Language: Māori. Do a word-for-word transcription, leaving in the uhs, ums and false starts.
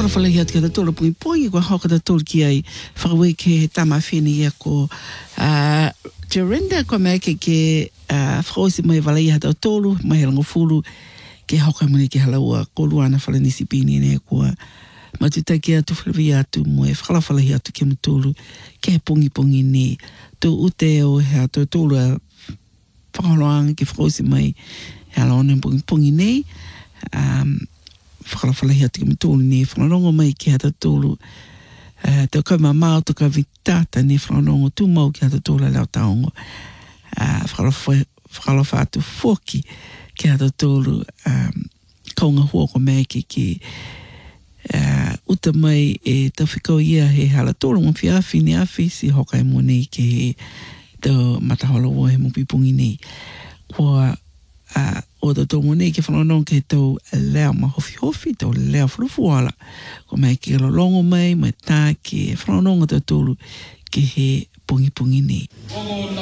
whakawhalahi atu kia tōla pungi pungi kua hoka ta tōla ki ai whakawe ke tama whini ia ko uh, Jorinda kua mea ke ke uh, whakaosi mai walai hata o tōlu mai herango fulu ke hoka mune ke halaua ko luana whalanisi pini ene kua matuta ki atu whalawi atu mo e whakalawhalahi atu ke mutōlu ke pungi pungi ne tō ute o hea tō tōlu a whakaloanga ke whakaosi mai he alaone pungi pungi nei um, whakalawhalahi atu ke mutōlu ne whakarongo mai ke hata tōlu uh, tō kauma mao tō ka vitata ne whakarongo tū mau ke hata tōlu leo taongo uh, whakalawha atu whoki ke hata tōlu um, kaunga hua ko mea ke ke uh, uta mai e tawhikau ia he hala tōlu mo whiawhi ne awhi si hoka e mo nei ke he tō matahola ua he mo pipungi nei kua uh, o tō tō mo nei ke whanonong ke tō leo ma hofi hofi tō leo whalufuala ko mai ke lolongo mai mai tā ke whanonong tō tōlu ke he pungi pungi nei